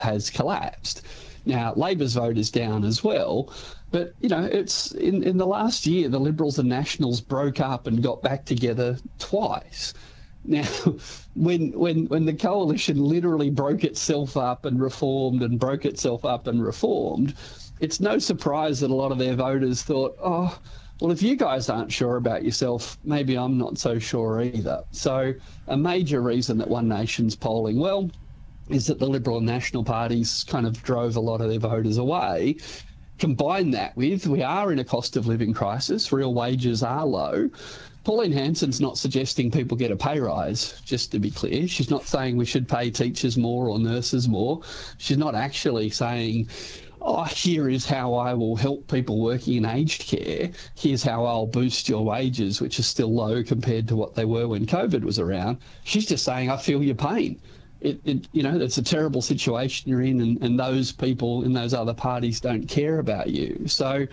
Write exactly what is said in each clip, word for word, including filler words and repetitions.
has collapsed. Now, Labor's vote is down as well, but, you know, it's in, in the last year, the Liberals and Nationals broke up and got back together twice. Now, when when when the coalition literally broke itself up and reformed and broke itself up and reformed, it's no surprise that a lot of their voters thought, oh, well, if you guys aren't sure about yourself, maybe I'm not so sure either. So a major reason that One Nation's polling well is that the Liberal and National parties kind of drove a lot of their voters away. Combine that with, we are in a cost of living crisis, real wages are low. Pauline Hanson's not suggesting people get a pay rise, just to be clear. She's not saying we should pay teachers more or nurses more. She's not actually saying, oh, here is how I will help people working in aged care. Here's how I'll boost your wages, which are still low compared to what they were when COVID was around. She's just saying, I feel your pain. It, it, you know, it's a terrible situation you're in, and, and those people in those other parties don't care about you. So,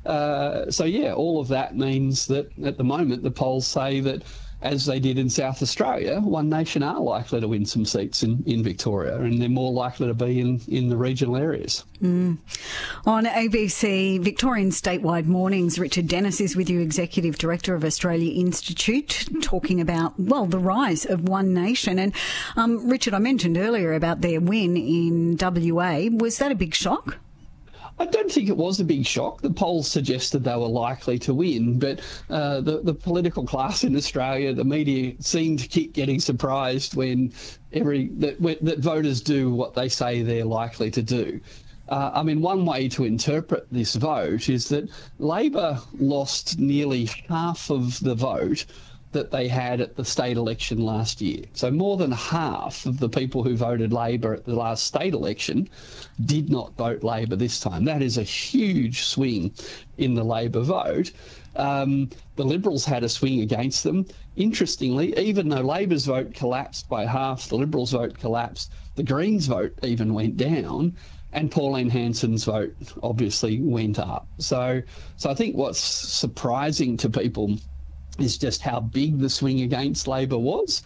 uh, so yeah, all of that means that at the moment the polls say that, as they did in South Australia, One Nation are likely to win some seats in, in Victoria, and they're more likely to be in, in the regional areas. Mm. On A B C Victorian Statewide Mornings, Richard Dennis is with you, Executive Director of Australia Institute, talking about, well, the rise of One Nation. And um, Richard, I mentioned earlier about their win in W A. Was that a big shock? I don't think it was a big shock. The polls suggested they were likely to win, but uh, the, the political class in Australia, the media, seemed to keep getting surprised when every that, that voters do what they say they're likely to do. Uh, I mean, one way to interpret this vote is that Labor lost nearly half of the vote that they had at the state election last year. So more than half of the people who voted Labor at the last state election did not vote Labor this time. That is a huge swing in the Labor vote. Um, the Liberals had a swing against them. Interestingly, even though Labor's vote collapsed by half, the Liberals' vote collapsed, the Greens' vote even went down, and Pauline Hanson's vote obviously went up. So, so I think what's surprising to people is just how big the swing against Labor was.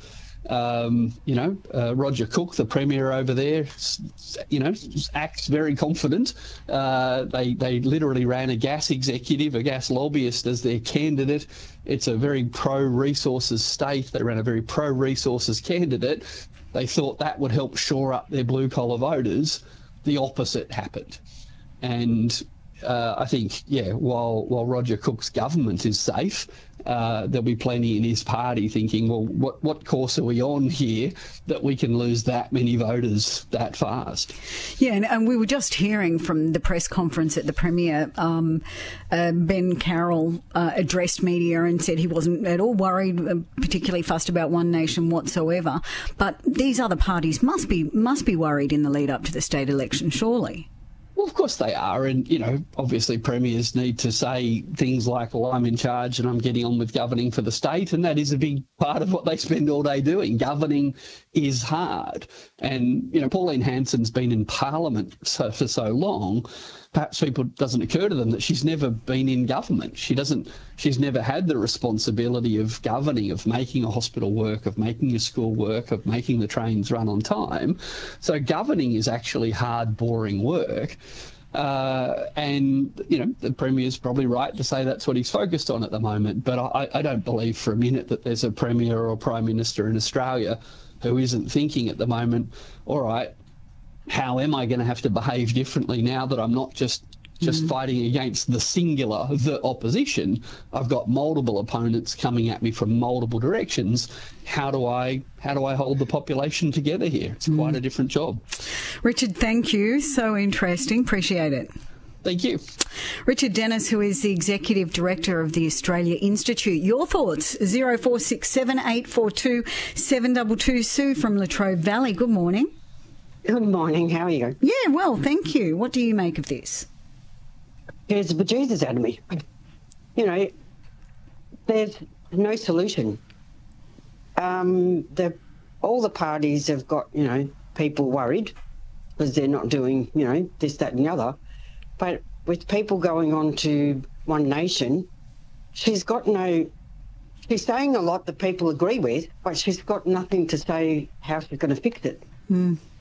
Um, you know, uh, Roger Cook, the Premier over there, you know, acts very confident. Uh, they, they literally ran a gas executive, a gas lobbyist as their candidate. It's a very pro-resources state. They ran a very pro-resources candidate. They thought that would help shore up their blue-collar voters. The opposite happened. And uh, I think, yeah, while while Roger Cook's government is safe, uh, there'll be plenty in his party thinking, well, what, what course are we on here that we can lose that many voters that fast? Yeah, and, and we were just hearing from the press conference at the Premier, um, uh, Ben Carroll uh, addressed media and said he wasn't at all worried, uh, particularly fussed about One Nation whatsoever. But these other parties must be must be worried in the lead up to the state election, surely. Well, of course they are. And, you know, obviously premiers need to say things like, well, I'm in charge and I'm getting on with governing for the state. And that is a big part of what they spend all day doing. Governing is hard. And, you know, Pauline Hanson's been in Parliament so, for so long, perhaps people doesn't occur to them that she's never been in government. She doesn't, she's never had the responsibility of governing, of making a hospital work, of making a school work, of making the trains run on time. So governing is actually hard, boring work. Uh, and, you know, the Premier's probably right to say that's what he's focused on at the moment. But I, I don't believe for a minute that there's a Premier or Prime Minister in Australia who isn't thinking at the moment, all right, how am I going to have to behave differently now that I'm not just just mm. fighting against the singular, the opposition? I've got multiple opponents coming at me from multiple directions. How do I how do I hold the population together here? It's mm. quite a different job. Richard, thank you. So interesting. Appreciate it. Thank you. Richard Dennis, who is the Executive Director of the Australia Institute. Your thoughts, zero four six seven eight four two seven two two. Sue from Latrobe Valley, good morning. Good morning. How are you? Yeah, well, thank you. What do you make of this? Scares the bejesus out of me. You know, there's no solution. Um, the all the parties have got, you know, people worried because they're not doing, you know, this, that and the other. But with people going on to One Nation, she's got no... She's saying a lot that people agree with, but she's got nothing to say how she's going to fix it. Mm.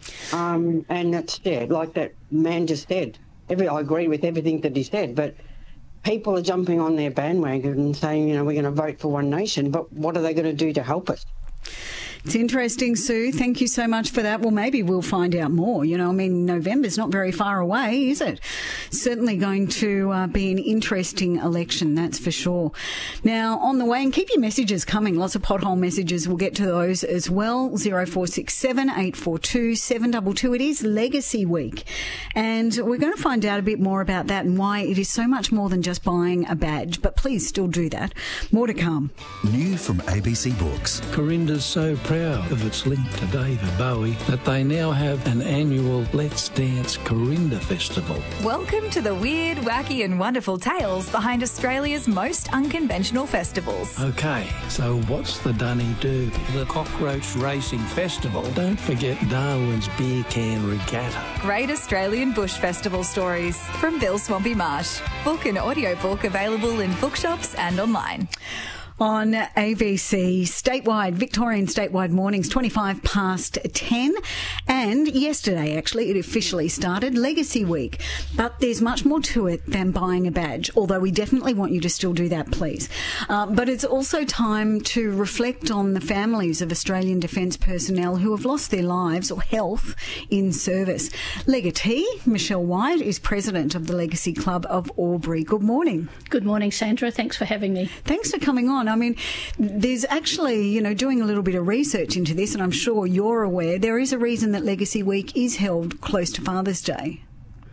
Um, and that's, yeah, like that man just said. Every, I agree with everything that he said, but people are jumping on their bandwagon and saying, you know, we're going to vote for One Nation, but what are they going to do to help us? It's interesting, Sue. Thank you so much for that. Well, maybe we'll find out more. You know, I mean, November's not very far away, is it? Certainly going to uh, be an interesting election, that's for sure. Now, on the way, and keep your messages coming. Lots of pothole messages. We'll get to those as well. zero four six seven, eight four two, seven two two. It is Legacy Week. And we're going to find out a bit more about that and why it is so much more than just buying a badge. But please still do that. More to come. New from A B C Books. Corinda's so proud of its link to David Bowie that they now have an annual Let's Dance Corinda Festival. Welcome to the weird, wacky and wonderful tales behind Australia's most unconventional festivals. Okay, so what's the dunny do? The Cockroach Racing Festival. Don't forget Darwin's Beer Can Regatta. Great Australian Bush Festival stories from Bill Swampy Marsh. Book and audiobook available in bookshops and online. On A B C statewide, Victorian statewide mornings, twenty-five past ten. And yesterday, actually, it officially started Legacy Week. But there's much more to it than buying a badge, although we definitely want you to still do that, please. Uh, but it's also time to reflect on the families of Australian Defence personnel who have lost their lives or health in service. Legatee Michelle White is president of the Legacy Club of Albury. Good morning. Good morning, Sandra. Thanks for having me. Thanks for coming on. I mean, there's actually, you know, doing a little bit of research into this, and I'm sure you're aware, there is a reason that Legacy Week is held close to Father's Day.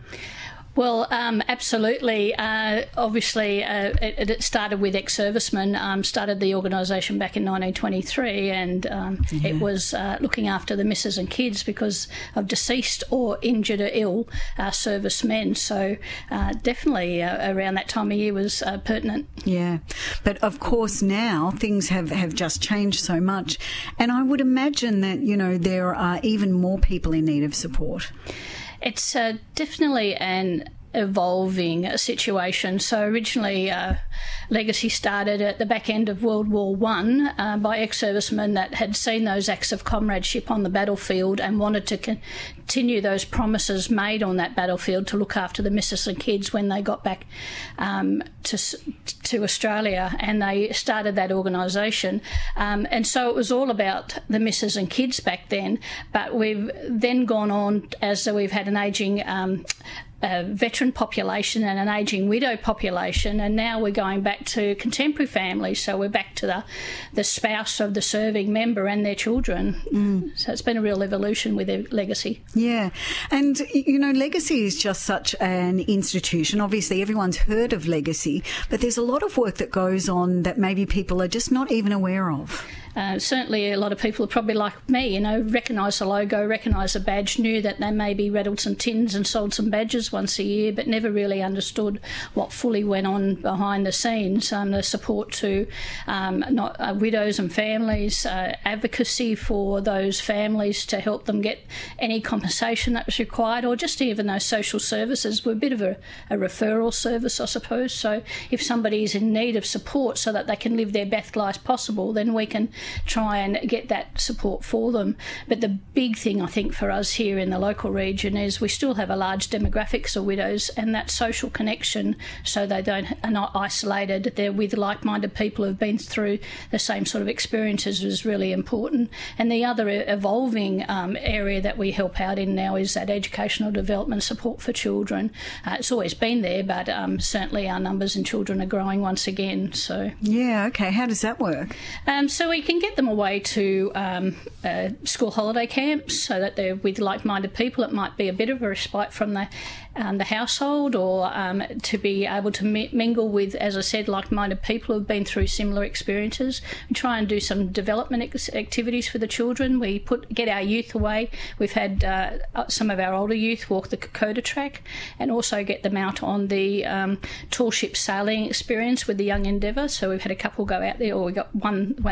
Well, um, absolutely. Uh, obviously, uh, it, it started with ex-servicemen, um, started the organisation back in nineteen twenty-three, and um, yeah. it was uh, looking after the missus and kids because of deceased or injured or ill uh, servicemen. So uh, definitely uh, around that time of year was uh, pertinent. Yeah. But of course now things have, have just changed so much. And I would imagine that, you know, there are even more people in need of support. It's uh, definitely an evolving situation. So originally uh, Legacy started at the back end of World War One uh, by ex-servicemen that had seen those acts of comradeship on the battlefield and wanted to con- continue those promises made on that battlefield to look after the missus and kids when they got back um, to to Australia, and they started that organisation. Um, and so it was all about the missus and kids back then, but we've then gone on as we've had an ageing um, a veteran population and an ageing widow population, and now we're going back to contemporary families, so we're back to the the spouse of the serving member and their children. Mm. So it's been a real evolution with their Legacy. Yeah, and you know, Legacy is just such an institution. Obviously everyone's heard of Legacy, but there's a lot of work that goes on that maybe people are just not even aware of. Uh, certainly a lot of people are probably like me, you know, recognise the logo, recognise the badge, knew that they maybe rattled some tins and sold some badges once a year, but never really understood what fully went on behind the scenes, um, the support to um, not, uh, widows and families, uh, advocacy for those families to help them get any compensation that was required, or just even those social services. We're a bit of a, a referral service, I suppose. So if somebody is in need of support so that they can live their best life possible, then we can try and get that support for them. But the big thing I think for us here in the local region is we still have a large demographics of widows, and that social connection, so they don't are not isolated, they're with like-minded people who've been through the same sort of experiences, is really important. And the other evolving um, area that we help out in now is that educational development support for children. Uh, it's always been there, but um, certainly our numbers in children are growing once again. So yeah, okay. How does that work? Um, so we can get them away to um, uh, school holiday camps so that they're with like-minded people. It might be a bit of a respite from the um, the household, or um, to be able to mi- mingle with, as I said, like-minded people who've been through similar experiences. We try and do some development ex- activities for the children. We put get our youth away. We've had uh, some of our older youth walk the Kokoda track, and also get them out on the um, tall ship sailing experience with the Young Endeavour. So we've had a couple go out there, or we got one went out already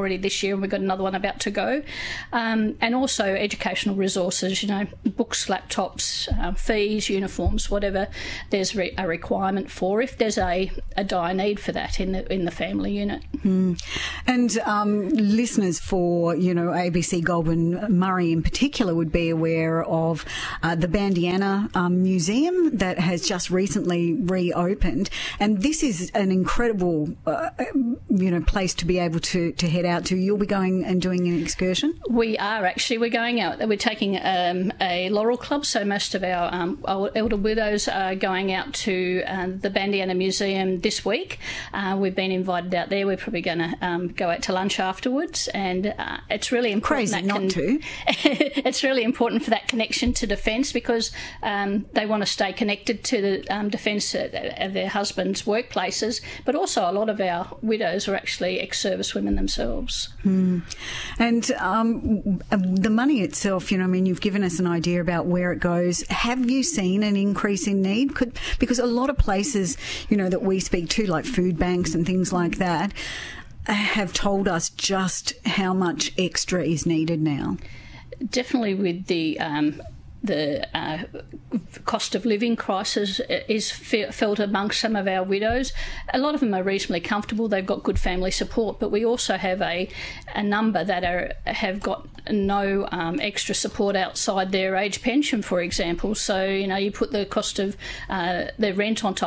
already this year, and we've got another one about to go. Um, and also educational resources, you know, books, laptops, uh, fees, uniforms, whatever there's re- a requirement for, if there's a, a dire need for that in the in the family unit. Mm. And um, listeners for, you know, A B C Goulburn Murray in particular would be aware of uh, the Bandiana um, Museum that has just recently reopened, and this is an incredible, uh, you know, place to be able to, to head out to. You'll be going and doing an excursion? We are actually. We're going out. We're taking um, a Laurel Club, so most of our, um, our elder widows are going out to uh, the Bandiana Museum this week. Uh, we've been invited out there. We're probably going to um, go out to lunch afterwards, and uh, it's really important. Crazy that not can, to. It's really important for that connection to Defence, because um, they want to stay connected to the um, Defence of their husbands' workplaces, but also a lot of our widows are actually ex-service women themselves. Hmm. And um, the money itself, you know, I mean, you've given us an idea about where it goes. Have you seen an increase in need? Could, because a lot of places, you know, that we speak to, like food banks and things like that, have told us just how much extra is needed now. Definitely with the um, the uh, cost of living crisis is fe- felt amongst some of our widows. A lot of them are reasonably comfortable. They've got good family support, but we also have a, a number that are have got no um, extra support outside their age pension, for example. So, you know, you put the cost of uh, their rent on top